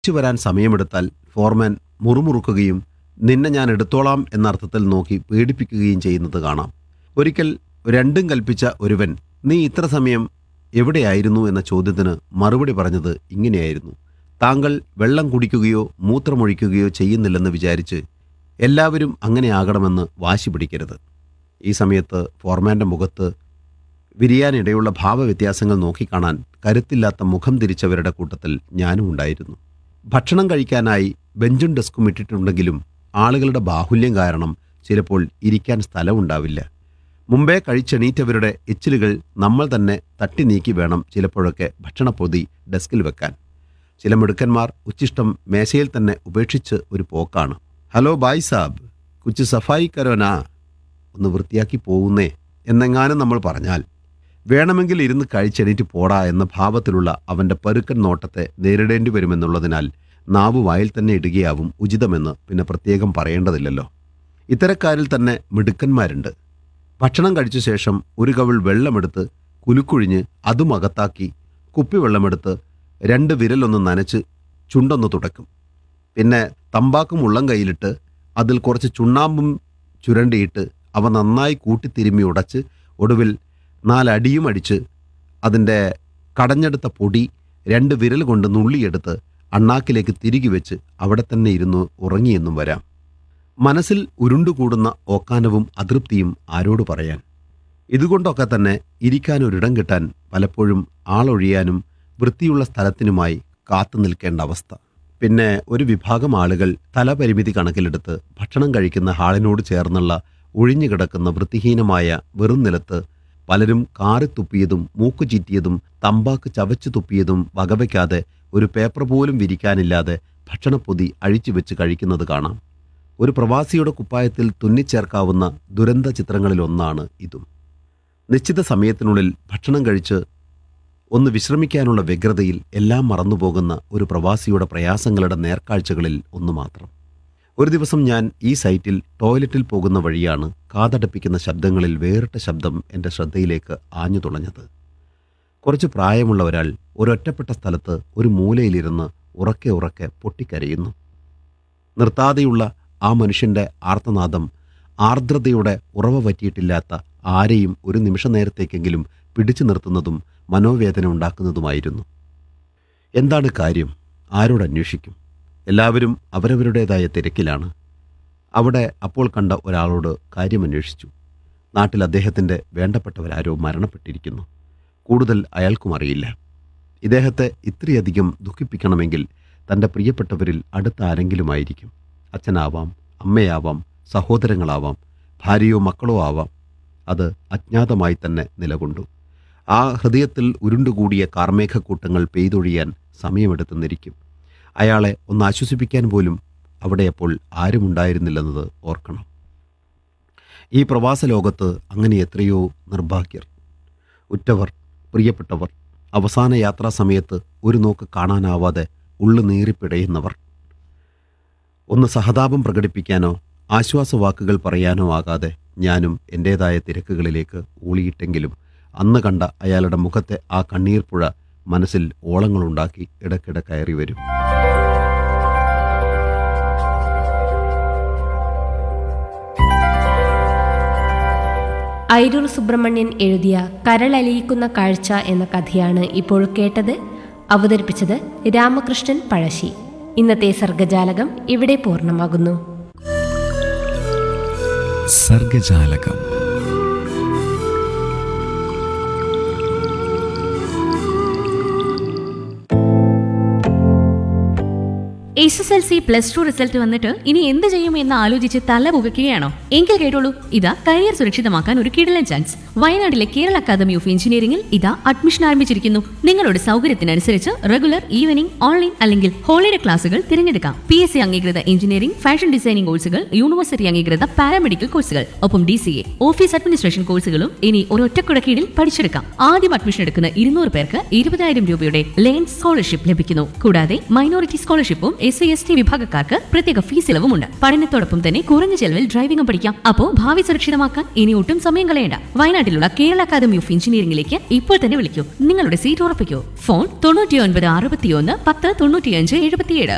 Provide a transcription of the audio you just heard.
വരാൻ സമയമെടുത്താൽ ഫോർമാൻ മുറുമുറുക്കുകയും നിന്നെ ഞാൻ എടുത്തോളാം എന്നർത്ഥത്തിൽ നോക്കി പേടിപ്പിക്കുകയും ചെയ്യുന്നത് കാണാം. ഒരിക്കൽ രണ്ടും കൽപ്പിച്ച ഒരുവൻ നീ ഇത്ര സമയം എവിടെയായിരുന്നു എന്ന ചോദ്യത്തിന് മറുപടി പറഞ്ഞത് ഇങ്ങനെയായിരുന്നു: താങ്കൾ വെള്ളം കുടിക്കുകയോ മൂത്രമൊഴിക്കുകയോ ചെയ്യുന്നില്ലെന്ന് വിചാരിച്ച് എല്ലാവരും അങ്ങനെയാകണമെന്ന് വാശി പിടിക്കരുത്. ഈ സമയത്ത് ഫോർമാൻ്റെ മുഖത്ത് വിരിയാനിടയുള്ള ഭാവവ്യത്യാസങ്ങൾ നോക്കിക്കാണാൻ കരുത്തില്ലാത്ത മുഖം തിരിച്ചവരുടെ കൂട്ടത്തിൽ ഞാനും ഉണ്ടായിരുന്നു. ഭക്ഷണം കഴിക്കാനായി ബെഞ്ചും ഡെസ്കും ഇട്ടിട്ടുണ്ടെങ്കിലും ആളുകളുടെ ബാഹുല്യം കാരണം ചിലപ്പോൾ ഇരിക്കാൻ സ്ഥലമുണ്ടാവില്ല. മുമ്പേ കഴിച്ചെണീറ്റവരുടെ എച്ചിലുകൾ നമ്മൾ തന്നെ തട്ടി നീക്കി വേണം ചിലപ്പോഴൊക്കെ ഭക്ഷണപ്പൊതി ഡെസ്കിൽ വെക്കാൻ. ചില മിടുക്കന്മാർ ഉച്ചിഷ്ടം മേശയിൽ തന്നെ ഉപേക്ഷിച്ച് ഒരു പോക്കാണ്. ഹലോ ബായ് സാബ്, കുച്ച് സഫായി കരോനാ, ഒന്ന് വൃത്തിയാക്കി പോകുന്നേ എന്നെങ്ങാനും നമ്മൾ പറഞ്ഞാൽ വേണമെങ്കിൽ ഇരുന്ന് കഴിച്ചെണീറ്റ് പോടാ എന്ന ഭാവത്തിലുള്ള അവൻ്റെ പരുക്കൻ നോട്ടത്തെ നേരിടേണ്ടി വരുമെന്നുള്ളതിനാൽ നാവ് വായിൽ തന്നെ ഇടുകയാവും ഉചിതമെന്ന് പിന്നെ പ്രത്യേകം പറയേണ്ടതില്ലല്ലോ. ഇത്തരക്കാരിൽ തന്നെ മിടുക്കന്മാരുണ്ട്. ഭക്ഷണം കഴിച്ച ശേഷം ഒരു കവിൾ വെള്ളമെടുത്ത് കുലുക്കുഴിഞ്ഞ് അതും അകത്താക്കി കുപ്പിവെള്ളമെടുത്ത് 2 വിരലൊന്ന് നനച്ച് ചുണ്ടൊന്ന് തുടക്കും. പിന്നെ തമ്പാക്കും ഉള്ളം കയ്യിലിട്ട് അതിൽ കുറച്ച് ചുണ്ണാമ്പും ചുരണ്ടിയിട്ട് അവ നന്നായി കൂട്ടിത്തിരുമ്മി ഉടച്ച് ഒടുവിൽ 4 അടിയും അടിച്ച് അതിൻ്റെ കടഞ്ഞെടുത്ത പൊടി 2 വിരൽ കൊണ്ട് നുള്ളിയെടുത്ത് അണ്ണാക്കിലേക്ക് തിരികെ വെച്ച് അവിടെ തന്നെ ഇരുന്ന് ഉറങ്ങിയെന്നും വരാം. മനസ്സിൽ ഉരുണ്ടുകൂടുന്ന ഓക്കാനവും അതൃപ്തിയും ആരോട് പറയാൻ. ഇതുകൊണ്ടൊക്കെ തന്നെ ഇരിക്കാനൊരിടം കിട്ടാൻ പലപ്പോഴും ആളൊഴിയാനും വൃത്തിയുള്ള സ്ഥലത്തിനുമായി കാത്തു നിൽക്കേണ്ട അവസ്ഥ. പിന്നെ ഒരു വിഭാഗം ആളുകൾ തലപരിമിതി കണക്കിലെടുത്ത് ഭക്ഷണം കഴിക്കുന്ന ഹാളിനോട് ചേർന്നുള്ള ഒഴിഞ്ഞുകിടക്കുന്ന വൃത്തിഹീനമായ വെറും നിലത്ത് പലരും കാറിത്തുപ്പിയതും മൂക്കുചീറ്റിയതും തമ്പാക്ക് ചവച്ചു തുപ്പിയതും വകവയ്ക്കാതെ ഒരു പേപ്പർ പോലും വിരിക്കാനില്ലാതെ ഭക്ഷണപ്പൊതി അഴിച്ചു വെച്ച് കഴിക്കുന്നത് കാണാം. ഒരു പ്രവാസിയുടെ കുപ്പായത്തിൽ തുന്നിച്ചേർക്കാവുന്ന ദുരന്ത ചിത്രങ്ങളിലൊന്നാണ് ഇതും. നിശ്ചിത സമയത്തിനുള്ളിൽ ഭക്ഷണം കഴിച്ച് ഒന്ന് വിശ്രമിക്കാനുള്ള വ്യഗ്രതയിൽ എല്ലാം മറന്നുപോകുന്ന ഒരു പ്രവാസിയുടെ പ്രയാസങ്ങളുടെ നേർക്കാഴ്ചകളിൽ ഒന്ന് മാത്രം. ഒരു ദിവസം ഞാൻ ഈ സൈറ്റിൽ ടോയ്ലറ്റിൽ പോകുന്ന വഴിയാണ് കാതടപ്പിക്കുന്ന ശബ്ദങ്ങളിൽ വേറിട്ട ശബ്ദം എൻ്റെ ശ്രദ്ധയിലേക്ക് ആഞ്ഞു തുളഞ്ഞത്. കുറച്ച് പ്രായമുള്ള ഒരാൾ ഒരൊറ്റപ്പെട്ട സ്ഥലത്ത് ഒരു മൂലയിലിരുന്ന് ഉറക്കെ ഉറക്കെ പൊട്ടിക്കരയുന്നു. നിർത്താതെയുള്ള ആ മനുഷ്യൻ്റെ ആർത്തനാദം ആർദ്രതയുടെ ഉറവ പറ്റിയിട്ടില്ലാത്ത ആരെയും ഒരു നിമിഷ നേരത്തേക്കെങ്കിലും പിടിച്ചു നിർത്തുന്നതും മനോവേദന ഉണ്ടാക്കുന്നതുമായിരുന്നു. എന്താണ് കാര്യം? ആരോടന്വേഷിക്കും? എല്ലാവരും അവരവരുടേതായ തിരക്കിലാണ്. അവിടെ അപ്പോൾ കണ്ട ഒരാളോട് കാര്യമന്വേഷിച്ചു. നാട്ടിൽ അദ്ദേഹത്തിൻ്റെ വേണ്ടപ്പെട്ടവരാരോ മരണപ്പെട്ടിരിക്കുന്നു. കൂടുതൽ അയാൾക്കും അറിയില്ല. ഇദ്ദേഹത്തെ ഇത്രയധികം ദുഃഖിപ്പിക്കണമെങ്കിൽ തൻ്റെ പ്രിയപ്പെട്ടവരിൽ അടുത്ത ആരെങ്കിലുമായിരിക്കും. അച്ഛനാവാം, അമ്മയാവാം, സഹോദരങ്ങളാവാം, ഭാര്യയോ മക്കളോ ആവാം. അത് അജ്ഞാതമായി തന്നെ നിലകൊണ്ടു. ആ ഹൃദയത്തിൽ ഉരുണ്ടുകൂടിയ കാർമേഘക്കൂട്ടങ്ങൾ പെയ്തൊഴിയാൻ സമയമെടുത്തെന്നിരിക്കും. അയാളെ ഒന്ന് ആശ്വസിപ്പിക്കാൻ പോലും അവിടെ അപ്പോൾ ആരുമുണ്ടായിരുന്നില്ലെന്നത് ഓർക്കണം. ഈ പ്രവാസ ലോകത്ത് അങ്ങനെ എത്രയോ നിർഭാഗ്യർ. ഉറ്റവർ, പ്രിയപ്പെട്ടവർ, അവസാന യാത്രാ സമയത്ത് ഒരു നോക്ക് കാണാനാവാതെ ഉള്ളു നീറിപ്പിടയുന്നവർ. ഒന്ന് സഹതാപം പ്രകടിപ്പിക്കാനോ ആശ്വാസവാക്കുകൾ പറയാനോ ആകാതെ ഞാനും എൻ്റേതായ തിരക്കുകളിലേക്ക് ഊളിയിട്ടെങ്കിലും അന്ന് കണ്ട അയാളുടെ മുഖത്തെ ആ കണ്ണീർ പുഴ മനസ്സിൽ ഓളങ്ങളുണ്ടാക്കി ഇടയ്ക്കിടെ കയറി വരും. ഐരൂർ സുബ്രഹ്മണ്യൻ എഴുതിയ കരളലിയിക്കുന്ന കാഴ്ച എന്ന കഥയാണ് ഇപ്പോൾ കേട്ടത്. അവതരിപ്പിച്ചത് രാമകൃഷ്ണൻ പഴശ്ശി. ഇന്നത്തെ സർഗജാലകം ഇവിടെ പൂർണ്ണമാകുന്നു. സർഗജാലകം. SSLC +2 റിസൾട്ട് വന്നിട്ട് ഇനി എന്ത് ചെയ്യും എന്ന് ആലോചിച്ച് തല പുകയ്ക്കുകയാണോ? എങ്കിൽ കേട്ടോളൂ, ഇതാ കരിയർ സുരക്ഷിതമാക്കാൻ ഒരു കിടിലൻ ചാൻസ്. വയനാട്ടിലെ കേരള അക്കാദമി ഓഫ് എഞ്ചിനീയറിംഗിൽ ഇതാ അഡ്മിഷൻ ആരംഭിച്ചിരിക്കുന്നു. നിങ്ങളുടെ സൗകര്യത്തിനനുസരിച്ച് റെഗുലർ, ഈവനിംഗ്, ഓൺലൈൻ അല്ലെങ്കിൽ ഹോളിഡേ ക്ലാസുകൾ തിരഞ്ഞെടുക്കാം. PSC അംഗീകൃത എഞ്ചിനീയറിംഗ്, ഫാഷൻ ഡിസൈനിംഗ് കോഴ്സുകൾ, യൂണിവേഴ്സിറ്റി അംഗീകൃത പാരാമെഡിക്കൽ കോഴ്സുകൾ, ഒപ്പം DCA, ഓഫീസ് അഡ്മിനിസ്ട്രേഷൻ കോഴ്സുകളും ഇനി ഒരൊറ്റക്കുട കീഴിൽ പഠിച്ചെടുക്കാം. ആദ്യം അഡ്മിഷൻ എടുക്കുന്ന 200 പേർക്ക് 20,000 രൂപയുടെ ലേൺ സ്കോളർഷിപ്പ് ലഭിക്കുന്നു. കൂടാതെ മൈനോറിറ്റി സ്കോളർഷിപ്പും SC/ST വിഭാഗക്കാർക്ക് പ്രത്യേക ഫീസ് ഇളവുമുണ്ട്. പഠനത്തോടൊപ്പം തന്നെ കുറഞ്ഞ ചെലവിൽ ഡ്രൈവിംഗും പഠിക്കാം. അപ്പോൾ ഭാവി സുരക്ഷിതമാക്കാൻ ഇനി ഒട്ടും സമയം കളയണ്ട. വയനാട്ടിലുള്ള കേരള അക്കാദമി ഓഫ് എഞ്ചിനീയറിംഗിലേക്ക് ഇപ്പോൾ തന്നെ വിളിക്കൂ. നിങ്ങളുടെ സീറ്റ് ഉറപ്പിക്കൂ. ഫോൺ 9961 10 95 77.